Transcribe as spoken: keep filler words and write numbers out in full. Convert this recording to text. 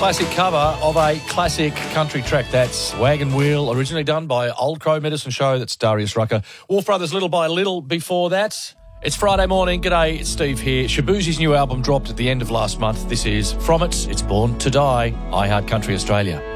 classic cover of a classic country track. That's Wagon Wheel, originally done by Old Crow Medicine Show. That's Darius Rucker. Wolf Brothers, Little by Little before that. It's Friday morning. G'day, it's Steve here. Shaboozie's new album dropped at the end of last month. This is from it. It's Born to Die, I Heart Country Australia.